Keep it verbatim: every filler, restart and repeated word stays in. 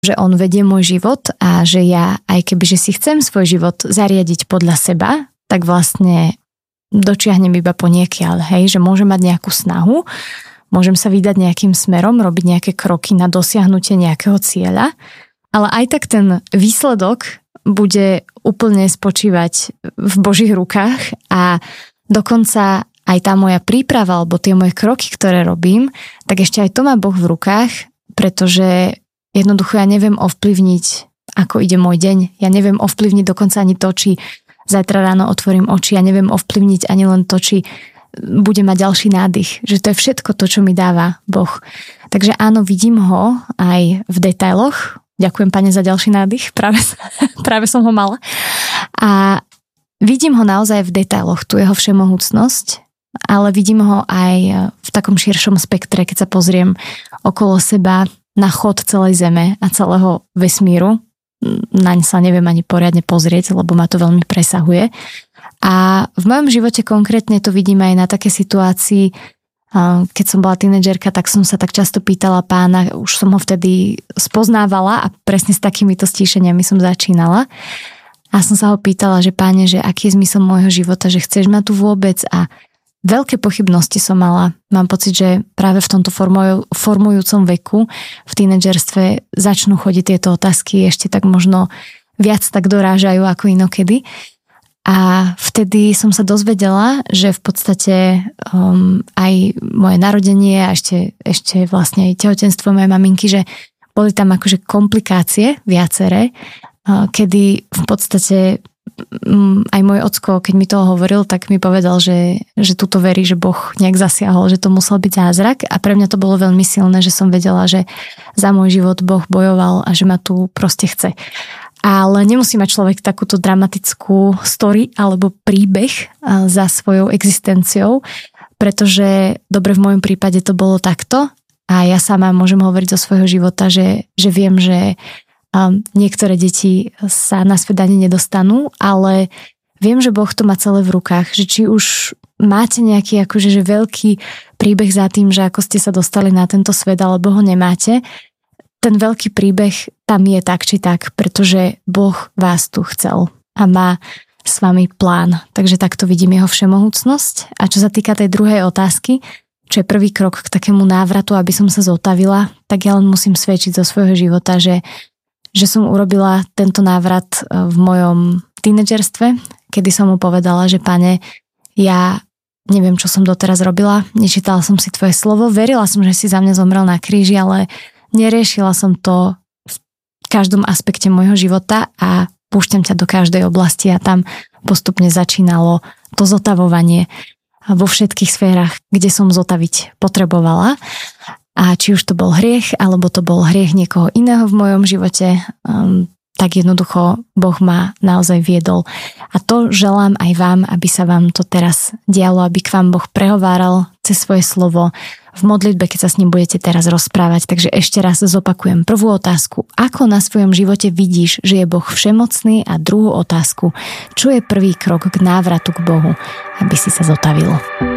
že on vedie môj život a že ja, aj keby, že si chcem svoj život zariadiť podľa seba, tak vlastne dočiahnem iba po niekiaľ, hej, že môžem mať nejakú snahu, môžem sa vydať nejakým smerom, robiť nejaké kroky na dosiahnutie nejakého cieľa, ale aj tak ten výsledok bude úplne spočívať v Božích rukách a dokonca aj tá moja príprava alebo tie moje kroky, ktoré robím, tak ešte aj to má Boh v rukách, pretože jednoducho ja neviem ovplyvniť, ako ide môj deň. Ja neviem ovplyvniť dokonca ani to, či zajtra ráno otvorím oči. Ja neviem ovplyvniť ani len to, či bude mať ďalší nádych. Že to je všetko to, čo mi dáva Boh. Takže áno, vidím ho aj v detailoch. Ďakujem, Pane, za ďalší nádych. Práve, práve som ho mala. A vidím ho naozaj v detailoch, tu jeho všemohúcnosť, ale vidím ho aj v takom širšom spektre, keď sa pozriem okolo seba na chod celej Zeme a celého vesmíru. Naň sa neviem ani poriadne pozrieť, lebo ma to veľmi presahuje. A v mojom živote konkrétne to vidím aj na také situácii, keď som bola tínedžerka, tak som sa tak často pýtala Pána, už som ho vtedy spoznávala a presne s takýmito stíšeniami som začínala. A som sa ho pýtala, že Páne, že aký je zmysel môjho života, že chceš ma tu vôbec, a veľké pochybnosti som mala. Mám pocit, že práve v tomto formuj- formujúcom veku, v tínedžerstve začnú chodiť tieto otázky, ešte tak možno viac tak dorážajú ako inokedy. A vtedy som sa dozvedela, že v podstate um, aj moje narodenie a ešte, ešte vlastne aj tehotenstvo mojej maminky, že boli tam akože komplikácie viaceré, uh, kedy v podstate aj môj ocko, keď mi to hovoril, tak mi povedal, že, že tuto verí, že Boh nejak zasiahol, že to musel byť zázrak, a pre mňa to bolo veľmi silné, že som vedela, že za môj život Boh bojoval a že ma tu proste chce. Ale nemusí mať človek takúto dramatickú story alebo príbeh za svojou existenciou, pretože dobre, v mojom prípade to bolo takto a ja sama môžem hovoriť zo svojho života, že, že viem, že Um, niektoré deti sa na svet ani nedostanú, ale viem, že Boh to má celé v rukách, že či už máte nejaký akože že veľký príbeh za tým, že ako ste sa dostali na tento svet, alebo ho nemáte, ten veľký príbeh tam je tak či tak, pretože Boh vás tu chcel a má s vami plán. Takže takto vidím jeho všemohúcnosť. A čo sa týka tej druhej otázky, čo je prvý krok k takému návratu, aby som sa zotavila, tak ja len musím svedčiť zo svojho života, že že som urobila tento návrat v mojom tínedžerstve, kedy som mu povedala, že Pane, ja neviem, čo som doteraz robila, nečítala som si tvoje slovo, verila som, že si za mňa zomrel na kríži, ale neriešila som to v každom aspekte môjho života a púšťam ťa do každej oblasti, a tam postupne začínalo to zotavovanie vo všetkých sférach, kde som zotaviť potrebovala. A či už to bol hriech, alebo to bol hriech niekoho iného v mojom živote, um, tak jednoducho Boh ma naozaj viedol. A to želám aj vám, aby sa vám to teraz dialo, aby k vám Boh prehováral cez svoje slovo v modlitbe, keď sa s ním budete teraz rozprávať. Takže ešte raz zopakujem prvú otázku. Ako na svojom živote vidíš, že je Boh všemocný? A druhú otázku. Čo je prvý krok k návratu k Bohu, aby si sa zotavil?